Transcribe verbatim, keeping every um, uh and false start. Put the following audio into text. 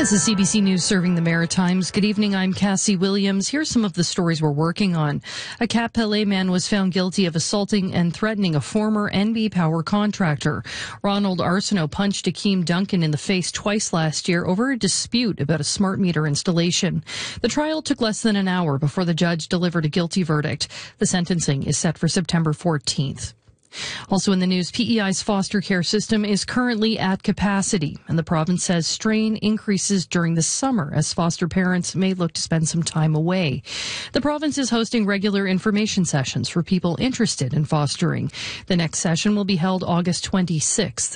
This is C B C News serving the Maritimes. Good evening, I'm Cassie Williams. Here's some of the stories we're working on. A Cap Pelé man was found guilty of assaulting and threatening a former N B Power contractor. Ronald Arsenault punched Akeem Duncan in the face twice last year over a dispute about a smart meter installation. The trial took less than an hour before the judge delivered a guilty verdict. The sentencing is set for September fourteenth. Also in the news, P E I's foster care system is currently at capacity, and the province says strain increases during the summer as foster parents may look to spend some time away. The province is hosting regular information sessions for people interested in fostering. The next session will be held August twenty-sixth.